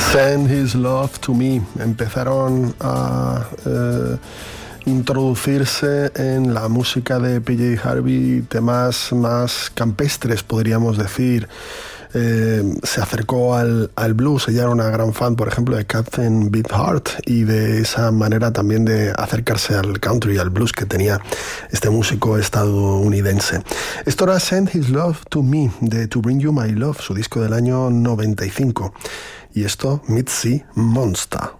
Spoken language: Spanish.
Send His Love to Me. Empezaron a introducirse en la música de PJ Harvey temas más campestres, podríamos decir. Se acercó al blues. Ella era una gran fan, por ejemplo, de Captain Beefheart, y de esa manera también de acercarse al country y al blues que tenía este músico estadounidense. Esto era Send His Love to Me, de To Bring You My Love, su disco del año 95. Y esto, Mitzi Monster.